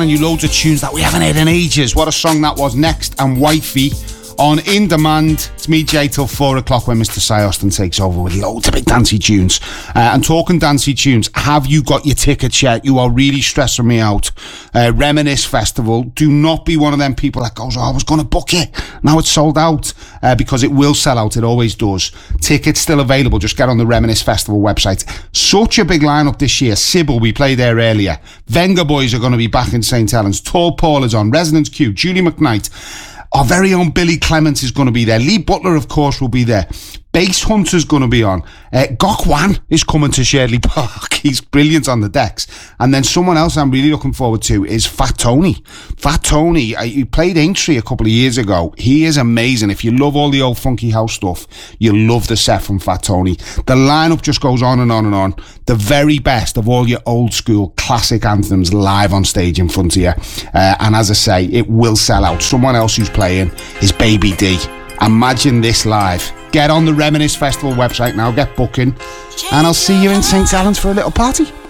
signing you loads of tunes that we haven't heard in ages. What a song that was. Next, and Wifey on In Demand. It's me, Jay, till 4 o'clock when Mr. Cy Austin takes over with loads of big dancey tunes. And talking dancey tunes, have you got your tickets yet? You are really stressing me out. Reminisce Festival. Do not be one of them people that goes, oh, I was going to book it. Now it's sold out. Because it will sell out. It always does. Tickets still available. Just get on the Reminisce Festival website. Such a big lineup this year. Sybil, we played there earlier. Venga Boys are going to be back in St. Helens. Tall Paul is on. Resonance Q. Julie McKnight. Our very own Billy Clements is going to be there. Lee Butler, of course, will be there. Bass Hunter's going to be on. Gok Wan is coming to Shirley Park. He's brilliant on the decks. And then someone else I'm really looking forward to is Fat Tony. Fat Tony, he played Aintree a couple of years ago. He is amazing. If you love all the old funky house stuff, you'll love the set from Fat Tony. The lineup just goes on and on and on. The very best of all your old school classic anthems live on stage in front of you. And as I say, it will sell out. Someone else who's playing is Baby D. Imagine this live. Get on the Reminisce Festival website now, get booking, and I'll see you in St. Helens for a little party.